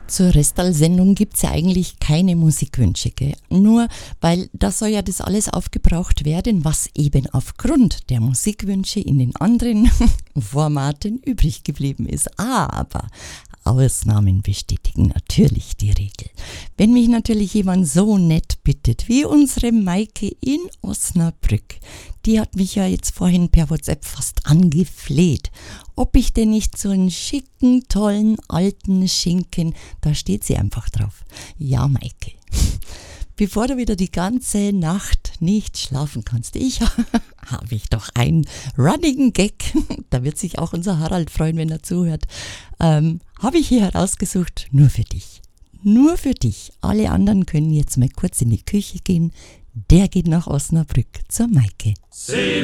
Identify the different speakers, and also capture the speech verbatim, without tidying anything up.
Speaker 1: Zur Restal-Sendung gibt es ja eigentlich keine Musikwünsche, gell? Nur weil da soll ja das alles aufgebraucht werden, was eben aufgrund der Musikwünsche in den anderen Formaten übrig geblieben ist. Aber Ausnahmen bestätigen natürlich die Regel. Wenn mich natürlich jemand so nett bittet, wie unsere Maike in Osnabrück, die hat mich ja jetzt vorhin per WhatsApp fast angefleht, ob ich denn nicht so einen schicken, tollen, alten Schinken, da steht sie einfach drauf. Ja, Maike, bevor du wieder die ganze Nacht nicht schlafen kannst, ich habe ich doch einen Running Gag, da wird sich auch unser Harald freuen, wenn er zuhört, ähm, habe ich hier herausgesucht, nur für dich. Nur für dich. Alle anderen können jetzt mal kurz in die Küche gehen. Der geht nach Osnabrück zur Maike.
Speaker 2: See